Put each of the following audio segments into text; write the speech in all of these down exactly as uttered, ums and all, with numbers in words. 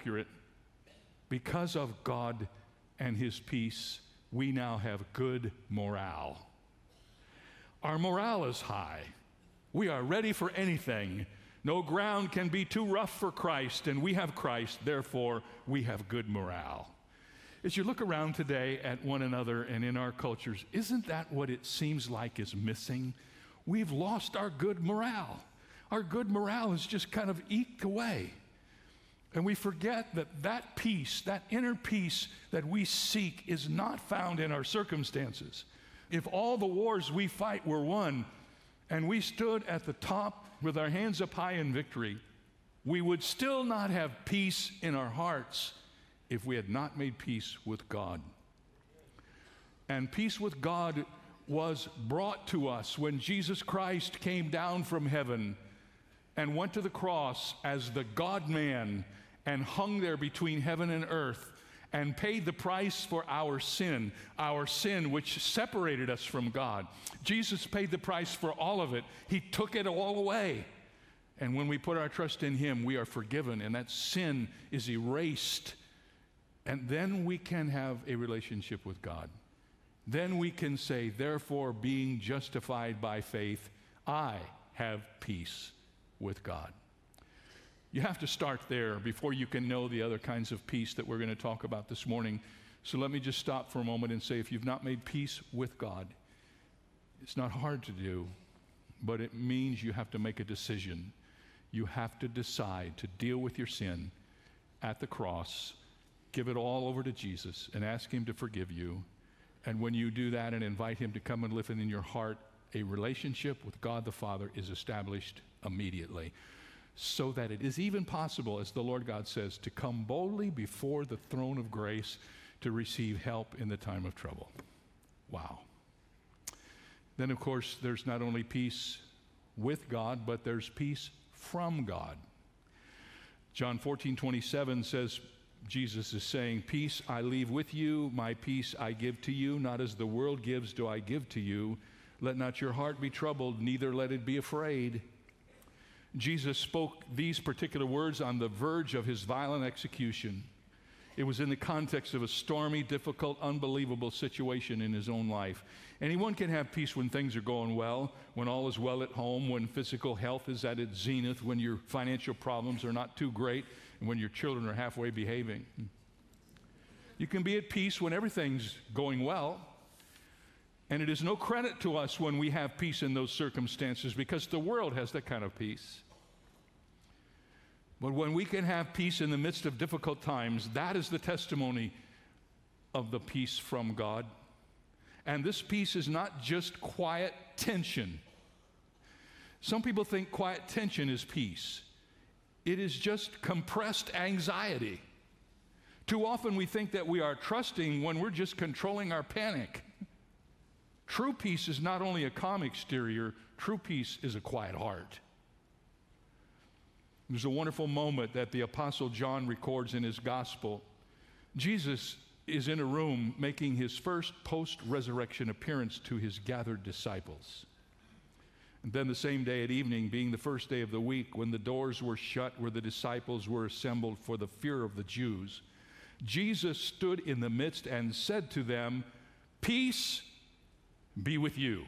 accurate. Because of God and his peace, we now have good morale. Our morale is high. We are ready for anything. No ground can be too rough for Christ, and we have Christ, therefore we have good morale. As you look around today at one another and in our cultures, isn't that what it seems like is missing? We've lost our good morale. Our good morale is just kind of eked away. And we forget that that peace, that inner peace that we seek is not found in our circumstances. If all the wars we fight were won and we stood at the top with our hands up high in victory, we would still not have peace in our hearts if we had not made peace with God. And peace with God was brought to us when Jesus Christ came down from heaven and went to the cross as the God-man and hung there between heaven and earth and paid the price for our sin, our sin which separated us from God. Jesus paid the price for all of it. He took it all away. And when we put our trust in him, we are forgiven, and that sin is erased. And then we can have a relationship with God. Then we can say, therefore, being justified by faith, I have peace with God. You have to start there before you can know the other kinds of peace that we're going to talk about this morning. So let me just stop for a moment and say, if you've not made peace with God, it's not hard to do, but it means you have to make a decision. You have to decide to deal with your sin at the cross, give it all over to Jesus, and ask him to forgive you. And when you do that and invite him to come and live in your heart, a relationship with God the Father is established immediately, so that it is even possible, as the Lord God says, to come boldly before the throne of grace to receive help in the time of trouble. Wow. Then, of course, there's not only peace with God, but there's peace from God. John fourteen twenty-seven says, Jesus is saying, peace I leave with you, my peace I give to you, not as the world gives do I give to you. Let not your heart be troubled, neither let it be afraid. Jesus spoke these particular words on the verge of his violent execution. It was in the context of a stormy, difficult, unbelievable situation in his own life. Anyone can have peace when things are going well, when all is well at home, when physical health is at its zenith, when your financial problems are not too great, and when your children are halfway behaving. You can be at peace when everything's going well. And it is no credit to us when we have peace in those circumstances, because the world has that kind of peace. But when we can have peace in the midst of difficult times, that is the testimony of the peace from God. And this peace is not just quiet tension. Some people think quiet tension is peace. It is just compressed anxiety. Too often we think that we are trusting when we're just controlling our panic. True peace is not only a calm exterior, true peace is a quiet heart. There's a wonderful moment that the Apostle John records in his gospel. Jesus is in a room making his first post-resurrection appearance to his gathered disciples. And then the same day at evening, being the first day of the week, when the doors were shut where the disciples were assembled for the fear of the Jews, Jesus stood in the midst and said to them, "Peace be with you."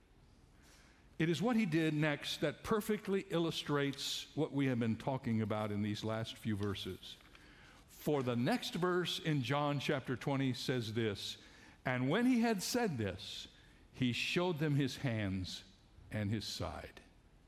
It is what he did next that perfectly illustrates what we have been talking about in these last few verses. For the next verse in John chapter twenty says this, "And when he had said this, he showed them his hands and his side."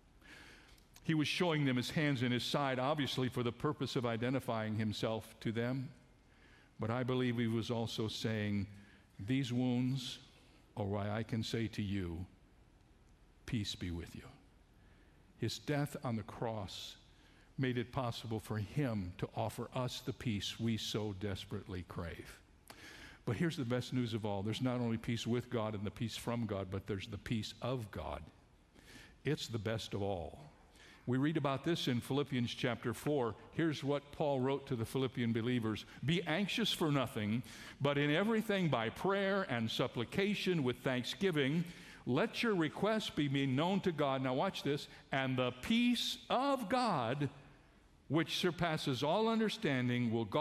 He was showing them his hands and his side, obviously for the purpose of identifying himself to them. But I believe he was also saying, these wounds are why I can say to you, peace be with you. His death on the cross made it possible for him to offer us the peace we so desperately crave. But here's the best news of all. There's not only peace with God and the peace from God, but there's the peace of God. It's the best of all. We read about this in Philippians chapter four. Here's what Paul wrote to the Philippian believers. "Be anxious for nothing, but in everything by prayer and supplication with thanksgiving, let your requests be made known to God." Now watch this. "And the peace of God, which surpasses all understanding, will